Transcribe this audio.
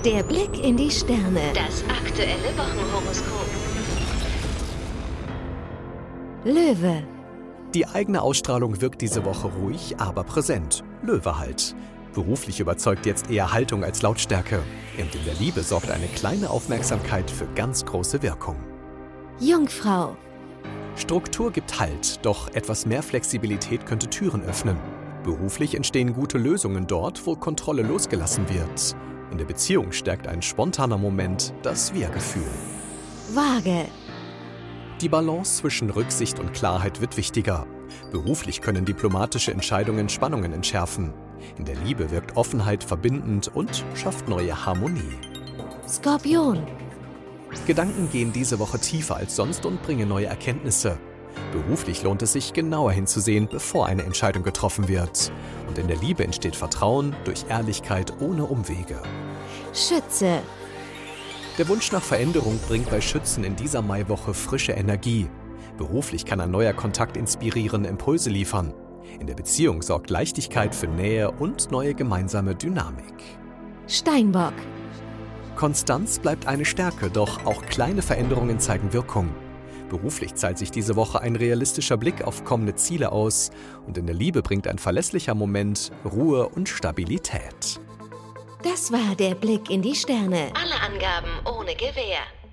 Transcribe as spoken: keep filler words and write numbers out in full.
Der Blick in die Sterne. Das aktuelle Wochenhoroskop. Löwe. Die eigene Ausstrahlung wirkt diese Woche ruhig, aber präsent. Löwe halt. Beruflich überzeugt jetzt eher Haltung als Lautstärke. Und in der Liebe sorgt eine kleine Aufmerksamkeit für ganz große Wirkung. Jungfrau. Struktur gibt Halt, doch etwas mehr Flexibilität könnte Türen öffnen. Beruflich entstehen gute Lösungen dort, wo Kontrolle losgelassen wird. In der Beziehung stärkt ein spontaner Moment das Wir-Gefühl. Waage. Die Balance zwischen Rücksicht und Klarheit wird wichtiger. Beruflich können diplomatische Entscheidungen Spannungen entschärfen. In der Liebe wirkt Offenheit verbindend und schafft neue Harmonie. Skorpion. Gedanken gehen diese Woche tiefer als sonst und bringen neue Erkenntnisse. Beruflich lohnt es sich, genauer hinzusehen, bevor eine Entscheidung getroffen wird. Und in der Liebe entsteht Vertrauen durch Ehrlichkeit ohne Umwege. Schütze. Der Wunsch nach Veränderung bringt bei Schützen in dieser Maiwoche frische Energie. Beruflich kann ein neuer Kontakt inspirieren, Impulse liefern. In der Beziehung sorgt Leichtigkeit für Nähe und neue gemeinsame Dynamik. Steinbock. Konstanz bleibt eine Stärke, doch auch kleine Veränderungen zeigen Wirkung. Beruflich zahlt sich diese Woche ein realistischer Blick auf kommende Ziele aus und in der Liebe bringt ein verlässlicher Moment Ruhe und Stabilität. Das war der Blick in die Sterne. Alle Angaben ohne Gewähr.